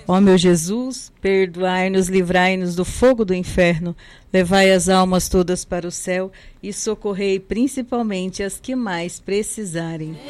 Ó meu Jesus, perdoai-nos, livrai-nos do fogo do inferno, levai as almas todas para o céu e socorrei principalmente as que mais precisarem.